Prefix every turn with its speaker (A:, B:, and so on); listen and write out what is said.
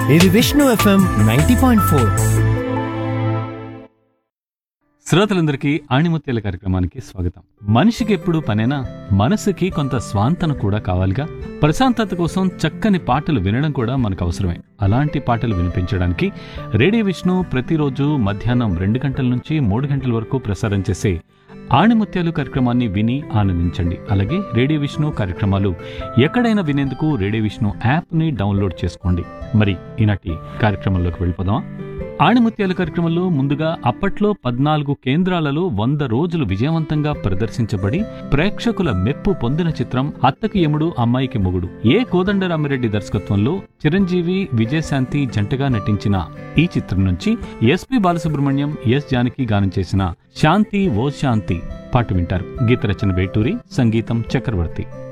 A: ఇది విష్ణు ఎఫ్ఎం 90.4.
B: శ్రోతలందరికీ ఆణిముత్యాల కార్యక్రమానికి స్వాగతం. మనిషికి ఎప్పుడు పనేనా, మనసుకి కొంత స్వాంతన కూడా కావాలిగా. ప్రశాంతత కోసం చక్కని పాటలు వినడం కూడా మనకు అవసరమే. అలాంటి పాటలు వినిపించడానికి రేడియో విష్ణు ప్రతిరోజు మధ్యాహ్నం 2 గంటల నుంచి 3 గంటల వరకు ప్రసారం చేసే ఆణిముత్యాలు కార్యక్రమాన్ని విని ఆనందించండి. అలాగే రేడియో విష్ణు కార్యక్రమాలు ఎక్కడైనా వినేందుకు రేడియో విష్ణు యాప్ని డౌన్లోడ్ చేసుకోండి. మరి ఈనాటి కార్యక్రమంలోకి వెళ్ళిపోదామా? ఆణిముత్యాల కార్యక్రమంలో ముందుగా అప్పట్లో 14 కేంద్రాలలో 100 రోజులు విజయవంతంగా ప్రదర్శించబడి ప్రేక్షకుల మెప్పు పొందిన చిత్రం అత్తకి యముడు అమ్మాయికి మొగుడు. ఏ కోదండరామిరెడ్డి దర్శకత్వంలో చిరంజీవి, విజయశాంతి జంటగా నటించిన ఈ చిత్రం నుంచి ఎస్పి బాలసుబ్రహ్మణ్యం, ఎస్ జానకి గానం చేసిన శాంతి ఓ శాంతి పాట వింటారు. గీత రచన వేటూరి, సంగీతం చక్రవర్తి.